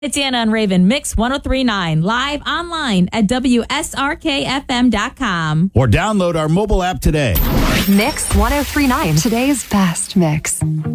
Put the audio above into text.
It's Anna and Raven, Mix 1039, live online at WSRKFM.com. Or download our mobile app today. Mix 1039, today's best mix.